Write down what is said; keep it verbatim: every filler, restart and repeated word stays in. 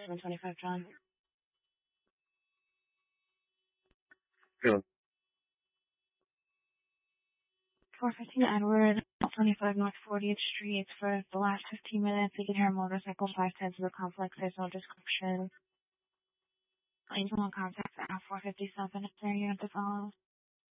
seven twenty-five, John. Good. four fifteen Edward, twenty-five North fortieth Street. For the last fifteen minutes, we can hear a motorcycle five tenths of the complex. There's no description. Angel on contact at four fifty-seven. Is there any unit to follow?